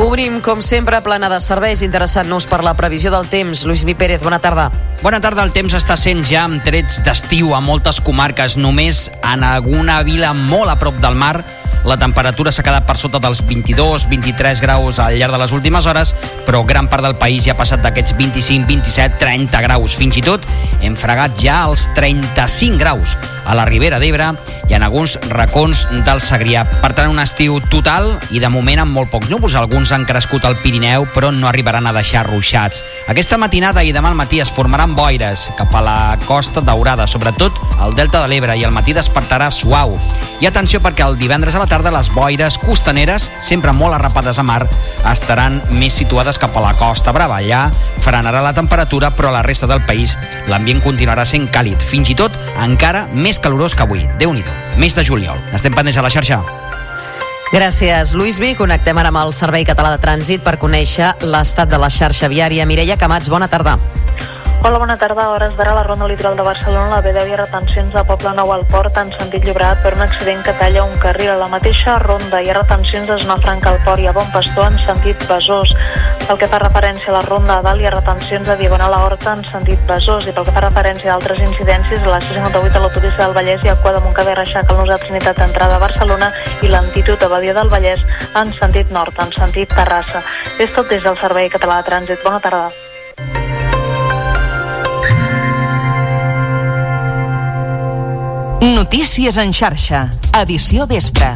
Obrim, com sempre, plana de serveis, interessant-nos per la previsió del temps. Lluís Mi Pérez, bona tarda. Bona tarda. El temps està sent ja amb trets d'estiu a moltes comarques. Només en alguna vila molt a prop del mar la temperatura s'ha quedat per sota dels 22-23 graus al llarg de les últimes hores, però gran part del país ja ha passat d'aquests 25, 27, 30 graus. Fins i tot hem fregat ja els 35 graus a la Ribera d'Ebre i en alguns racons del Segrià. Per tant, un estiu total i de moment amb molt pocs núvols. Alguns han crescut al Pirineu, però no arribaran a deixar ruixats. Aquesta matinada i demà al matí es formaran boires cap a la Costa Daurada, sobretot al Delta de l'Ebre, i al matí despertarà suau. I atenció, perquè el divendres a la tarda les boires costaneres, sempre molt arrapades a mar, estaran més situades cap a la Costa Brava. Allà frenarà la temperatura, però a la resta del país l'ambient continuarà sent càlid, fins i tot encara més calorós que avui. Déu-n'hi-do, mes de juliol. Estem pendents a la xarxa. Gràcies, Lluís Mi. Connectem ara amb el Servei Català de Trànsit per conèixer l'estat de la xarxa viària. Mireia Camats, bona tarda. Hola, bona tarda. A hores d'ara, la ronda litoral de Barcelona, la B10 i retencions de Poble Nou al Port en sentit Llobregat per un accident que talla un carril. A la mateixa ronda hi ha retencions de Zona Franca al Port i a Bon Pastor en sentit Besòs. Pel que fa referència a la ronda a dalt, hi ha retencions de Diagonal a Horta en sentit Besòs. I pel que fa referència a altres incidències, a la C58 a l'autopista del Vallès i a Cua de Montcada i Reixac al Nusat Trinitat d'entrada a Barcelona i l'Antitud a Badia del Vallès en sentit nord, en sentit Terrassa. És tot des del Servei Català de Trànsit. Bona tarda. Notícies en xarxa, edició vespre.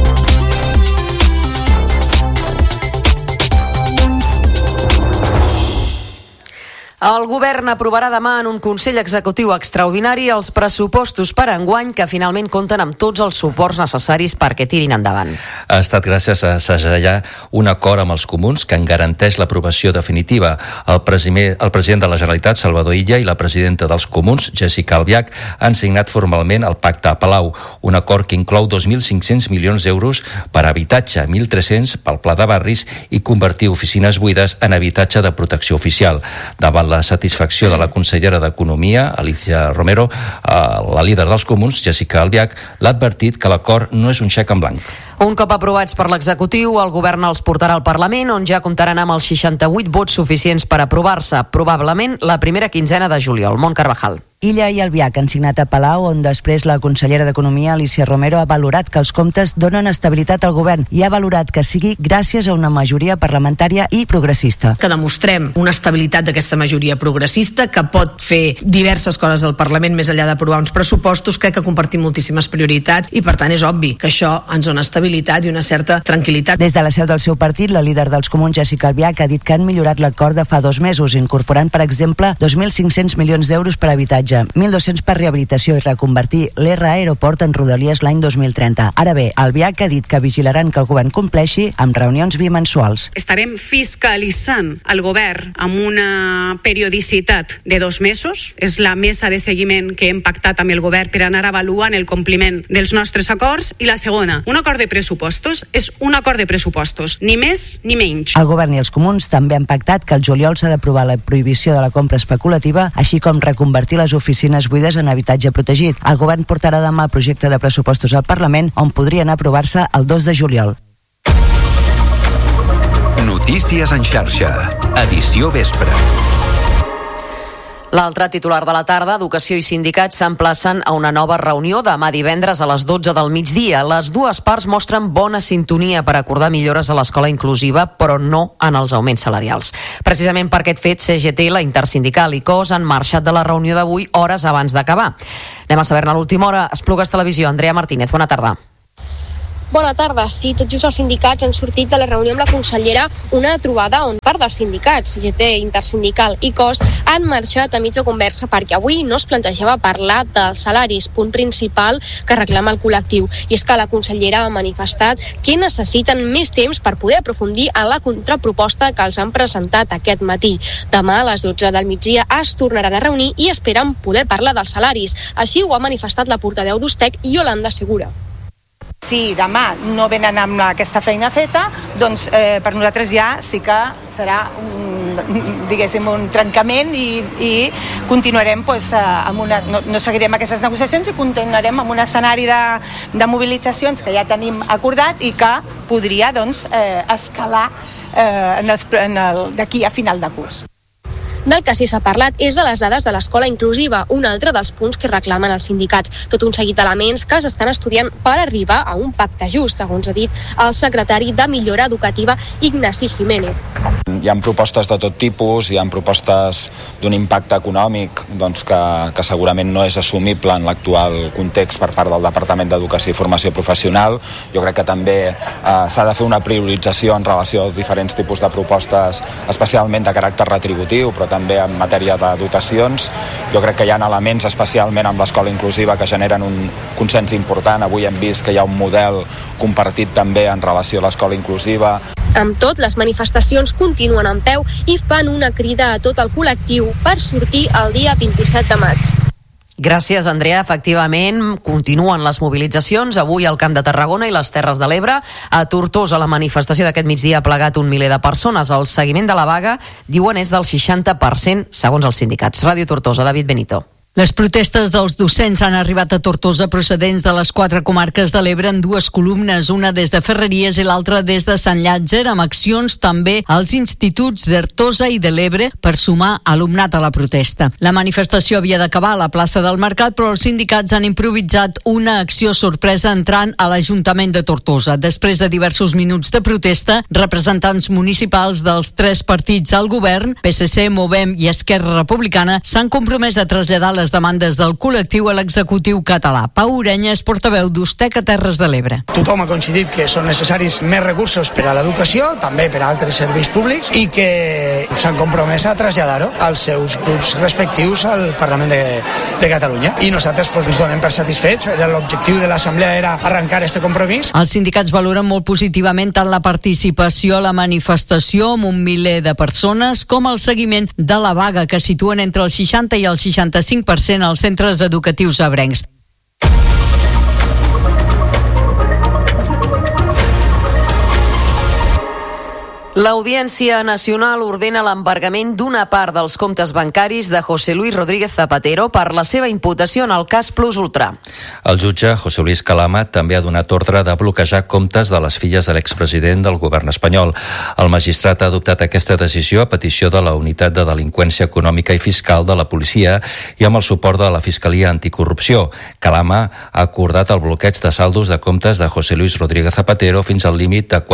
El govern aprovarà demà en un Consell Executiu extraordinari els pressupostos per enguany que finalment compten amb tots els suports necessaris perquè tirin endavant. Ha estat gràcies a segellar un acord amb els comuns que en garanteix l'aprovació definitiva. El president de la Generalitat, Salvador Illa, i la presidenta dels comuns, Jessica Albiach, han signat formalment el pacte a Palau, un acord que inclou 2.500 milions d'euros per a habitatge, 1.300 pel pla de barris i convertir oficines buides en habitatge de protecció oficial. Davant la satisfacció de la consellera d'Economia, Alicia Romero, la líder dels comuns, Jessica Albiach, l'ha advertit que l'acord no és un xec en blanc. Un cop aprovats per l'executiu, el govern els portarà al Parlament, on ja comptaran amb els 68 vots suficients per aprovar-se, probablement la primera quinzena de juliol. Mont Carvajal. Illa i Albiach han signat a Palau, on després la consellera d'Economia, Alicia Romero, ha valorat que els comptes donen estabilitat al govern i ha valorat que sigui gràcies a una majoria parlamentària i progressista. Que demostrem una estabilitat d'aquesta majoria progressista que pot fer diverses coses al Parlament més enllà d'aprovar uns pressupostos. Crec que compartim moltíssimes prioritats i per tant és obvi que això ens dona estabilitat i una certa tranquil·litat. Des de la seu del seu partit, la líder dels comuns, Jessica Albiach, ha dit que han millorat l'acord de fa 2 mesos, incorporant, per exemple, 2.500 milions d'euros per habitatge, 1.200 per rehabilitació i reconvertir l'R Aeroport en Rodalies l'any 2030. Ara bé, Albiach ha dit que vigilaran que el govern compleixi amb reunions bimensuals. Estarem fiscalitzant el govern amb una periodicitat de 2 mesos. És la mesa de seguiment que hem pactat amb el govern per anar avaluant el compliment dels nostres acords. I la segona, un acord de pressupostos és un acord de pressupostos, ni més ni menys. El govern i els comuns també han pactat que el juliol s'ha d'aprovar la prohibició de la compra especulativa, així com reconvertir les oficines buides en habitatge protegit. El govern portarà demà el projecte de pressupostos al Parlament, on podrien aprovar-se el 2 de juliol. Notícies en xarxa, edició vespre. L'altre titular de la tarda, Educació i sindicats s'emplacen a una nova reunió demà divendres a les 12 del migdia. Les dues parts mostren bona sintonia per acordar millores a l'escola inclusiva, però no en els augments salarials. Precisament per aquest fet, CGT, la Intersindical i COS han marxat de la reunió d'avui hores abans d'acabar. Anem a saber-ne a l'última hora. Esplugues Televisió, Andrea Martínez, bona tarda. Bona tarda. Sí, tot just els sindicats han sortit de la reunió amb la consellera, una trobada on part dels sindicats, CGT, Intersindical i COS, han marxat a mitja conversa perquè avui no es plantejava parlar dels salaris, punt principal que reclama el col·lectiu. I és que la consellera ha manifestat que necessiten més temps per poder aprofundir a la contraproposta que els han presentat aquest matí. Demà a les 12 del migdia es tornaran a reunir i esperen poder parlar dels salaris. Així ho ha manifestat la portaveu d'Ustec, Yolanda Segura. Si demà no venen amb aquesta feina feta, doncs per nosaltres ja sí que serà diguéssim, un trencament i continuarem no seguirem aquestes negociacions i continuarem amb un escenari de mobilitzacions que ja tenim acordat i que podria escalar d'aquí a final de curs. Del que sí s'ha parlat és de les dades de l'escola inclusiva, un altre dels punts que reclamen els sindicats. Tot un seguit d'elements que s'estan estudiant per arribar a un pacte just, segons ha dit el secretari de Millora Educativa, Ignasi Jiménez. Hi ha propostes de tot tipus, hi ha propostes d'un impacte econòmic que segurament no és assumible en l'actual context per part del Departament d'Educació i Formació Professional. Jo crec que també s'ha de fer una priorització en relació als diferents tipus de propostes, especialment de caràcter retributiu, però també en matèria de dotacions. Jo crec que hi ha elements, especialment amb l'escola inclusiva, que generen un consens important. Avui hem vist que hi ha un model compartit també en relació a l'escola inclusiva. Amb tot, les manifestacions continuen en peu i fan una crida a tot el col·lectiu per sortir el dia 27 de maig. Gràcies, Andrea. Efectivament, continuen les mobilitzacions. Avui al Camp de Tarragona i les Terres de l'Ebre. A Tortosa, la manifestació d'aquest migdia ha plegat 1 miler de persones. El seguiment de la vaga, diuen, és del 60%, segons els sindicats. Ràdio Tortosa, David Benito. Les protestes dels docents han arribat a Tortosa procedents de les 4 comarques de l'Ebre en 2 columnes, una des de Ferreries i l'altra des de Sant Llàtzer, amb accions també als instituts d'Artosa i de l'Ebre per sumar alumnat a la protesta. La manifestació havia d'acabar a la plaça del Mercat, però els sindicats han improvisat una acció sorpresa entrant a l'Ajuntament de Tortosa. Després de diversos minuts de protesta, representants municipals dels 3 partits al govern, PSC, Movem i Esquerra Republicana, s'han compromès a traslladar les demandes del col·lectiu a l'executiu català. Pau Orenya és portaveu d'Ustec a Terres de l'Ebre. Tothom ha coincidit que són necessaris més recursos per a l'educació, també per a altres serveis públics, i que s'han compromès a traslladar-ho als seus grups respectius al Parlament de Catalunya. I nosaltres ens donem per satisfets. L'objectiu de l'Assemblea era arrencar este compromís. Els sindicats valoren molt positivament tant la participació a la manifestació amb 1 miler de persones com el seguiment de la vaga, que situen entre el 60 i el 65% als centres educatius ebrencs. L'Audiència Nacional ordena l'embargament d'una part dels comptes bancaris de José Luis Rodríguez Zapatero per la seva imputació en el cas Plus Ultra. El jutge José Luis Calama també ha donat ordre de bloquejar comptes de les filles de l'expresident del govern espanyol. El magistrat ha adoptat aquesta decisió a petició de la Unitat de Delinqüència Econòmica i Fiscal de la policia i amb el suport de la Fiscalia Anticorrupció. Calama ha acordat el bloqueig de saldos de comptes de José Luis Rodríguez Zapatero fins al límit de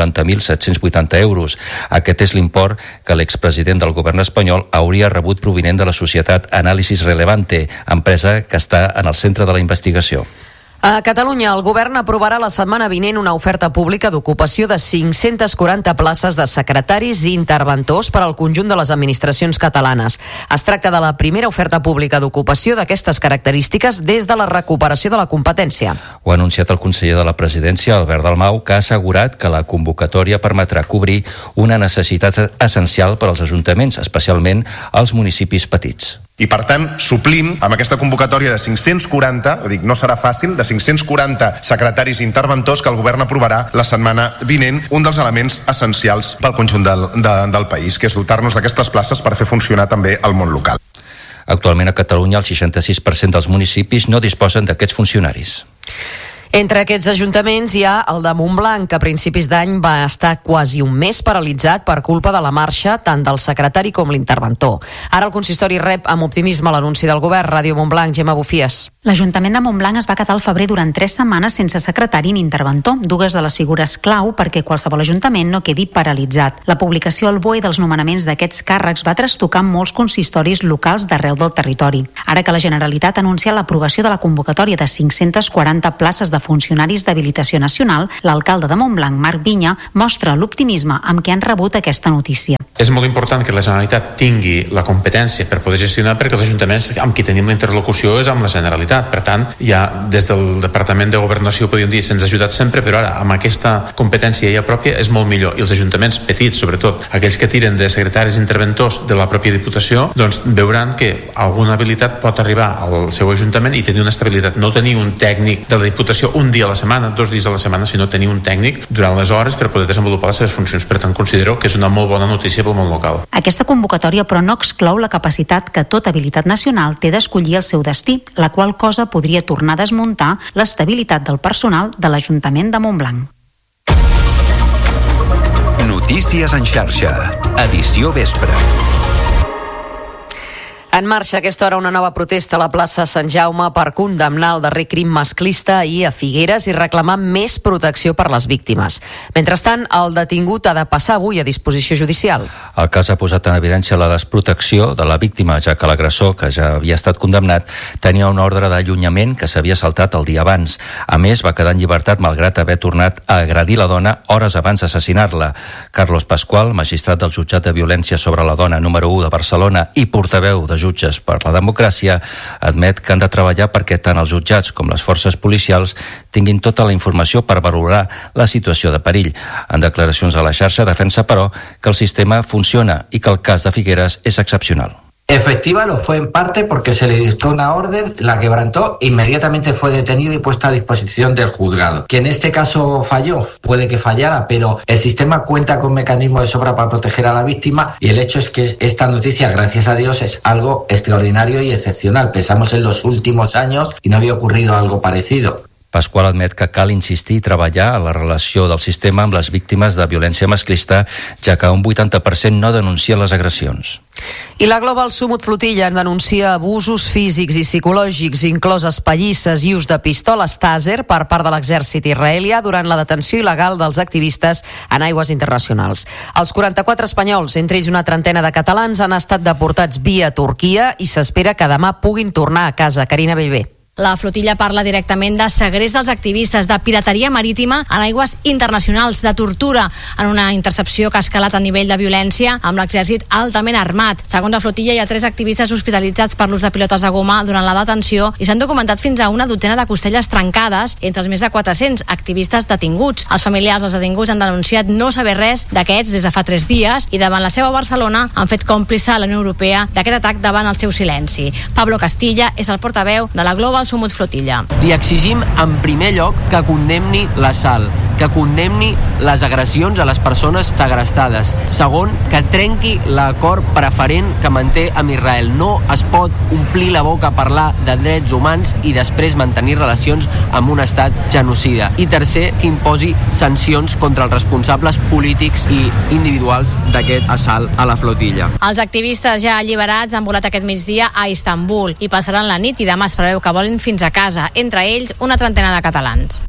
490.780 euros. Aquest és l'import que l'expresident del govern espanyol hauria rebut provinent de la societat Análisis Relevante, empresa que està en el centre de la investigació. A Catalunya, el govern aprovarà la setmana vinent una oferta pública d'ocupació de 540 places de secretaris i interventors per al conjunt de les administracions catalanes. Es tracta de la primera oferta pública d'ocupació d'aquestes característiques des de la recuperació de la competència. Ho ha anunciat el conseller de la Presidència, Albert Dalmau, que ha assegurat que la convocatòria permetrà cobrir una necessitat essencial per als ajuntaments, especialment als municipis petits. I, per tant, suplim amb aquesta convocatòria de 540, no serà fàcil, de 540 secretaris i interventors que el govern aprovarà la setmana vinent, un dels elements essencials pel conjunt del país, que és dotar-nos d'aquestes places per fer funcionar també el món local. Actualment a Catalunya el 66% dels municipis no disposen d'aquests funcionaris. Entre aquests ajuntaments hi ha el de Montblanc, que a principis d'any va estar quasi un mes paralitzat per culpa de la marxa tant del secretari com l'interventor. Ara el consistori rep amb optimisme l'anunci del govern. Ràdio Montblanc, Gemma Bufies. L'Ajuntament de Montblanc es va quedar al febrer durant 3 setmanes sense secretari ni interventor, dues de les figures clau perquè qualsevol ajuntament no quedi paralitzat. La publicació al BOE dels nomenaments d'aquests càrrecs va trastocar molts consistoris locals d'arreu del territori. Ara que la Generalitat ha anunciat l'aprovació de la convocatòria de 540 places de funcionaris d'habilitació nacional, l'alcalde de Montblanc, Marc Vinya, mostra l'optimisme amb què han rebut aquesta notícia. És molt important que la Generalitat tingui la competència per poder gestionar, perquè els ajuntaments amb qui tenim la interlocució és amb la Generalitat. generalitat. Per tant, ja des del Departament de Governació podríem dir se'ns ha ajudat sempre, però ara amb aquesta competència ja pròpia és molt millor. I els ajuntaments petits, sobretot aquells que tiren de secretaris interventors de la pròpia Diputació, doncs veuran que alguna habilitat pot arribar al seu ajuntament i tenir una estabilitat. No tenir un tècnic de la Diputació un dia a la setmana, 2 dies a la setmana, sinó tenir un tècnic durant les hores per poder desenvolupar les seves funcions. Per tant, considero que és una molt bona notícia pel món local. Aquesta convocatòria, però, no exclou la capacitat que tota habilitat nacional té d'escollir el seu destí, la qual cosa podria tornar a desmuntar l'estabilitat del personal de l'Ajuntament de Montblanc. Notícies en xarxa. Edició vespre. En marxa a aquesta hora una nova protesta a la plaça Sant Jaume per condemnar el darrer crim masclista ahir a Figueres i reclamar més protecció per les víctimes. Mentrestant, el detingut ha de passar avui a disposició judicial. El cas ha posat en evidència la desprotecció de la víctima, ja que l'agressor, que ja havia estat condemnat, tenia una ordre d'allunyament que s'havia saltat el dia abans. A més, va quedar en llibertat malgrat haver tornat a agredir la dona hores abans d'assassinar-la. Carlos Pascual, magistrat del jutjat de violència sobre la dona número 1 de Barcelona i portaveu de Jutges per la Democràcia, admet que han de treballar perquè tant els jutjats com les forces policials tinguin tota la informació per valorar la situació de perill. En declaracions a la xarxa defensa, però, que el sistema funciona i que el cas de Figueres és excepcional. Efectiva lo fue en parte porque se le dictó una orden, la quebrantó, inmediatamente fue detenido y puesto a disposición del juzgado. Que en este caso falló, puede que fallara, pero el sistema cuenta con mecanismos de sobra para proteger a la víctima y el hecho es que esta noticia, gracias a Dios, es algo extraordinario y excepcional. Pensamos en los últimos años y no había ocurrido algo parecido. Pasqual admet que cal insistir i treballar en la relació del sistema amb les víctimes de violència masclista, ja que un 80% no denuncien les agressions. I la Global Sumut Flotilla denuncia abusos físics i psicològics, incloses pallisses i ús de pistoles Taser per part de l'exèrcit israelià durant la detenció il·legal dels activistes en aigües internacionals. Els 44 espanyols, entre ells una trentena de catalans, han estat deportats via Turquia i s'espera que demà puguin tornar a casa. Carina Bellver. La flotilla parla directament de segrest dels activistes, de pirateria marítima en aigües internacionals, de tortura, en una intercepció que ha escalat a nivell de violència amb l'exèrcit altament armat. Segons la flotilla, hi ha 3 activistes hospitalitzats per l'ús de pilotes de goma durant la detenció i s'han documentat fins a una dotzena de costelles trencades entre els més de 400 activistes detinguts. Els familiars dels detinguts han denunciat no saber res d'aquests des de fa 3 dies i davant la seu a Barcelona han fet còmplice a la Unió Europea d'aquest atac davant el seu silenci. Pablo Castilla és el portaveu de la Global Sumut Flotilla. Li exigim en primer lloc que condemni l'assalt, que condemni les agressions a les persones segrestades. Segon, que trenqui l'acord preferent que manté amb Israel. No es pot omplir la boca a parlar de drets humans i després mantenir relacions amb un estat genocida. I tercer, que imposi sancions contra els responsables polítics i individuals d'aquest assalt a la flotilla. Els activistes ja alliberats han volat aquest migdia a Istanbul i passaran la nit i demà es preveu que volin fins a casa, entre ells una trentena de catalans.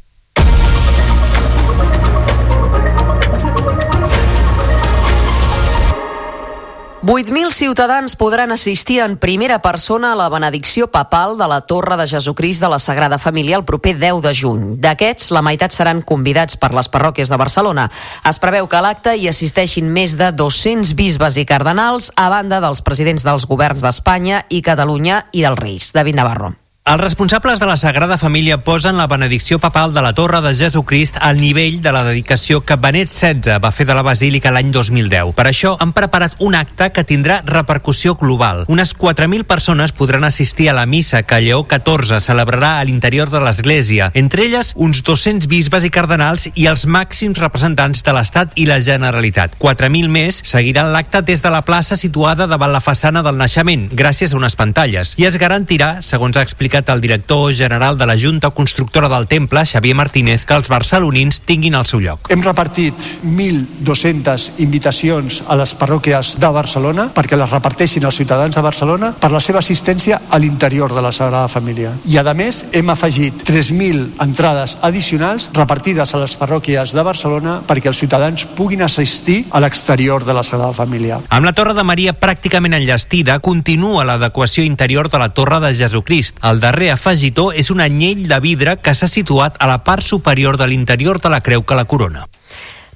$8.000 ciutadans podran assistir en primera persona a la benedicció papal de la Torre de Jesucrist de la Sagrada Família el proper 10 de juny. D'aquests, la meitat seran convidats per les parròquies de Barcelona. Es preveu que a l'acte hi assisteixin més de 200 bisbes i cardenals, a banda dels presidents dels governs d'Espanya i Catalunya i dels Reis. David Navarro. Els responsables de la Sagrada Família posen la benedicció papal de la Torre de Jesucrist al nivell de la dedicació que Benet XVI va fer de la Basílica l'any 2010. Per això han preparat un acte que tindrà repercussió global. Unes 4.000 persones podran assistir a la missa que Lleó XIV celebrarà a l'interior de l'Església, entre elles uns 200 bisbes i cardenals i els màxims representants de l'Estat i la Generalitat. 4.000 més seguiran l'acte des de la plaça situada davant la façana del Naixement, gràcies a unes pantalles, i es garantirà, segons ha explicat el director general de la Junta Constructora del Temple, Xavier Martínez, que els barcelonins tinguin el seu lloc. Hem repartit 1.200 invitacions a les parròquies de Barcelona perquè les reparteixin els ciutadans de Barcelona per la seva assistència a l'interior de la Sagrada Família. I a més hem afegit 3.000 entrades addicionals repartides a les parròquies de Barcelona perquè els ciutadans puguin assistir a l'exterior de la Sagrada Família. Amb la Torre de Maria pràcticament enllestida, continua l'adequació interior de la Torre de Jesucrist. El darrer afegitó és un anyell de vidre que s'ha situat a la part superior de l'interior de la creu que la corona.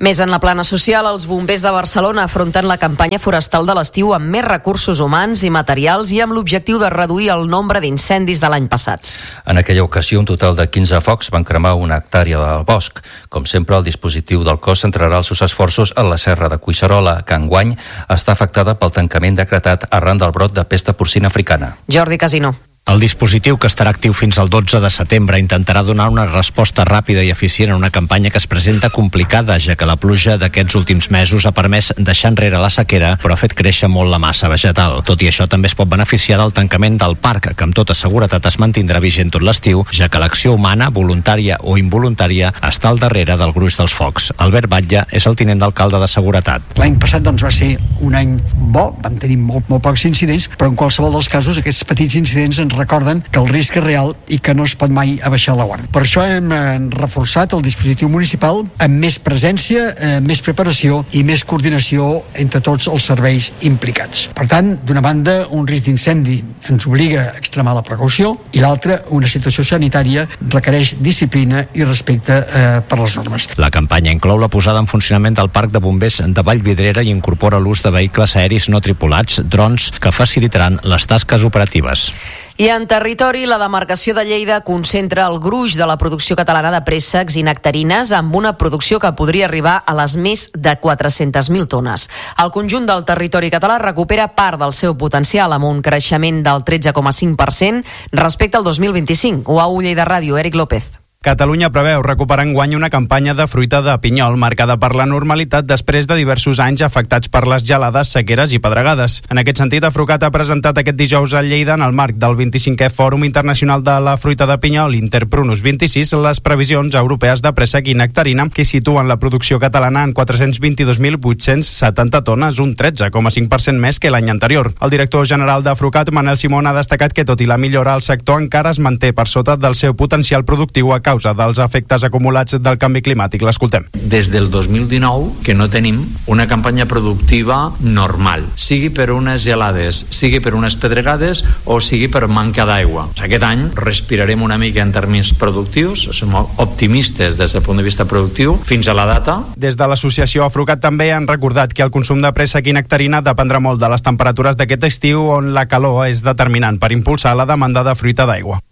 Més en la plana social, els bombers de Barcelona afronten la campanya forestal de l'estiu amb més recursos humans i materials i amb l'objectiu de reduir el nombre d'incendis de l'any passat. En aquella ocasió, un total de 15 focs van cremar una hectàrea del bosc. Com sempre, el dispositiu del cos centrarà els seus esforços en la serra de Cuixerola, que enguany està afectada pel tancament decretat arran del brot de pesta porcina africana. Jordi Casino. El dispositiu, que estarà actiu fins al 12 de setembre, intentarà donar una resposta ràpida i eficient a una campanya que es presenta complicada, ja que la pluja d'aquests últims mesos ha permès deixar enrere la sequera, però ha fet créixer molt la massa vegetal. Tot i això, també es pot beneficiar del tancament del parc, que amb tota seguretat es mantindrà vigent tot l'estiu, ja que l'acció humana, voluntària o involuntària, està al darrere del gruix dels focs. Albert Batlle és el tinent d'alcalde de Seguretat. L'any passat va ser un any bo, vam tenir molt pocs incidents, però en qualsevol dels casos aquests petits incidents ens recorden que el risc és real i que no es pot mai abaixar la guàrdia. Per això hem reforçat el dispositiu municipal amb més presència, més preparació i més coordinació entre tots els serveis implicats. Per tant, d'una banda, un risc d'incendi ens obliga a extremar la precaució i l'altra, una situació sanitària requereix disciplina i respecte per les normes. La campanya inclou la posada en funcionament del parc de bombers de Vallvidrera i incorpora l'ús de vehicles aeris no tripulats, drons, que facilitaran les tasques operatives. I en territori, la demarcació de Lleida concentra el gruix de la producció catalana de préssecs i nectarines amb una producció que podria arribar a les més de 400.000 tones. El conjunt del territori català recupera part del seu potencial amb un creixement del 13,5% respecte al 2025. UAU Lleida Ràdio, Eric López. Catalunya preveu recuperar enguany una campanya de fruita de pinyol marcada per la normalitat després de diversos anys afectats per les gelades, sequeres i pedregades. En aquest sentit, Afrucat ha presentat aquest dijous a Lleida, en el marc del 25è Fòrum Internacional de la Fruita de Pinyol Interprunus 26, les previsions europees de préssec i nectarina, que situen la producció catalana en 422.870 tones, un 13,5% més que l'any anterior. El director general d'Afrucat, Manel Simón, ha destacat que tot i la millora al sector encara es manté per sota del seu potencial productiu a causa dels efectes acumulats del canvi climàtic. L'escoltem. Des del 2019 que no tenim una campanya productiva normal, sigui per unes gelades, sigui per unes pedregades o sigui per manca d'aigua. Aquest any respirarem una mica en termes productius, som optimistes des del punt de vista productiu fins a la data. Des de l'associació Afrucat també han recordat que el consum de préssec i nectarina dependrà molt de les temperatures d'aquest estiu, on la calor és determinant per impulsar la demanda de fruita d'aigua.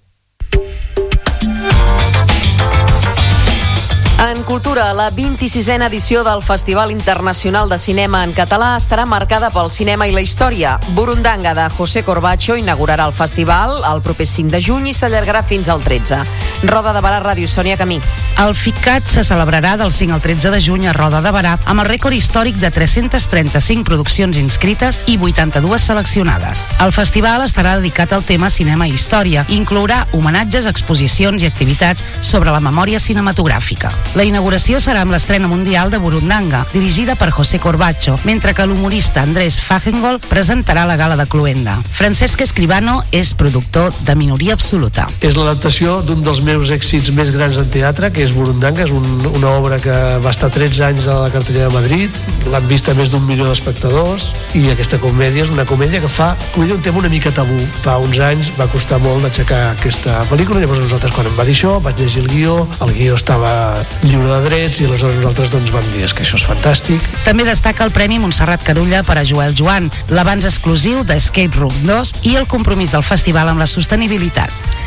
En cultura, la 26a edició del Festival Internacional de Cinema en Català estarà marcada pel cinema i la història. Burundanga, de José Corbacho, inaugurarà el festival el proper 5 de juny i s'allargarà fins al 13. Roda de Barà, Ràdio, Sònia Camí. El FICAT se celebrarà del 5 al 13 de juny a Roda de Barà amb el rècord històric de 335 produccions inscrites i 82 seleccionades. El festival estarà dedicat al tema cinema i història i inclourà homenatges, exposicions i activitats sobre la memòria cinematogràfica. La inauguració serà amb l'estrena mundial de Burundanga, dirigida per José Corbacho, mentre que l'humorista Andrés Fajengol presentarà la gala de Cluenda. Francesc Escribano és productor de Minoria Absoluta. És l'adaptació d'un dels meus èxits més grans en teatre, que és Burundanga. És una obra que va estar 13 anys a la cartellera de Madrid, l'han vist a més d'1 milió d'espectadors, i aquesta comèdia és una comèdia que fa un tema una mica tabú. Fa uns anys va costar molt d'aixecar aquesta pel·lícula, llavors nosaltres quan em va dir això vaig llegir el guió estava lliure de drets i aleshores nosaltres vam dir que això és fantàstic. També destaca el Premi Montserrat Carulla per a Joel Joan, l'avanç exclusiu d'Escape Room 2 i el compromís del festival amb la sostenibilitat.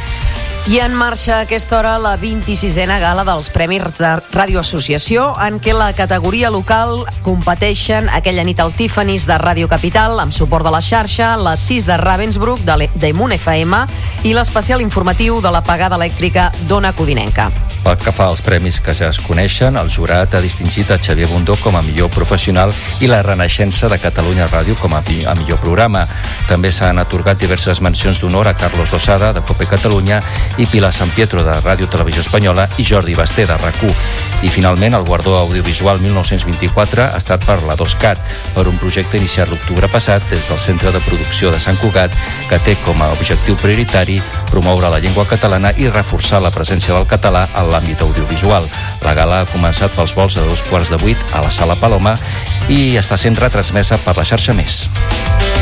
I en marxa a aquesta hora la 26a gala dels Premis de Ràdio Associació, en què la categoria local competeixen aquella nit al Tiffany's de Ràdio Capital, amb suport de la xarxa, les 6 de Ravensbrück, de Munt FM, i l'especial informatiu de l'apagada elèctrica d'Ona Codinenca. Pel que fa als premis que ja es coneixen, el jurat ha distingit a Xavier Bundó com a millor professional i la Renaixença de Catalunya Ràdio com a millor programa. També s'han atorgat diverses mencions d'honor a Carlos Losada, de COPE Catalunya, i Pilar San Pietro, de Ràdio Televisió Espanyola, i Jordi Basté, de RAC1. I finalment, el guardó audiovisual 1924 ha estat per la 2CAT, per un projecte iniciat l'octubre passat des del Centre de Producció de Sant Cugat, que té com a objectiu prioritari promoure la llengua catalana i reforçar la presència del català en l'àmbit audiovisual. La gala ha començat pels vols de 7:15 a la Sala Paloma i està sent retransmesa per la xarxa Més.